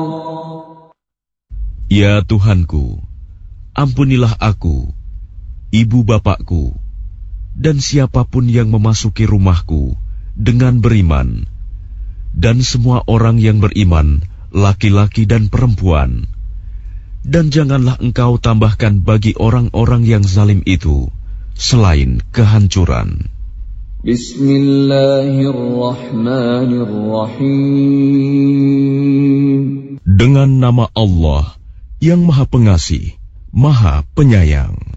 Ya Tuhanku, ampunilah aku, ibu bapakku, dan siapapun yang memasuki rumahku dengan beriman, dan semua orang yang beriman, laki-laki dan perempuan. Dan janganlah engkau tambahkan bagi orang-orang yang zalim itu selain kehancuran. Bismillahirrahmanirrahim. Dengan nama Allah yang Maha Pengasih, Maha Penyayang.